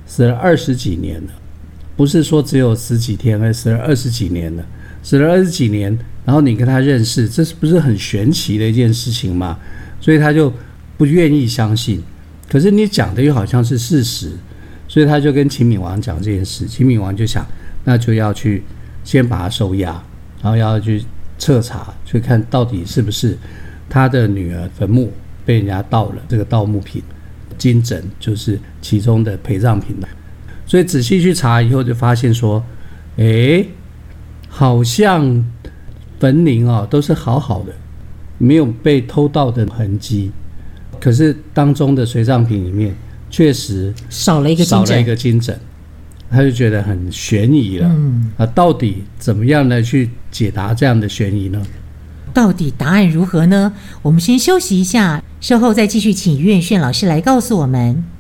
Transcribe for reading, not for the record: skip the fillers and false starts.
死了20几年了，不是说只有10几天，而死了20几年了，死了20几年，然后你跟他认识，这是不是很玄奇的一件事情吗？所以他就不愿意相信，可是你讲的又好像是事实，所以他就跟秦闵王讲这件事。秦闵王就想，那就要去先把他收押，然后要去彻查，去看到底是不是他的女儿坟墓被人家盗了这个盗墓品，金枕就是其中的陪葬品。所以仔细去查以后就发现说，好像坟陵都是好好的，没有被偷盗的痕迹，可是当中的随葬品里面确实少了一个金枕，他就觉得很悬疑了。到底怎么样的去解答这样的悬疑呢？ 到底答案如何呢？我们先休息一下，稍后再继续请于远炫老师来告诉我们。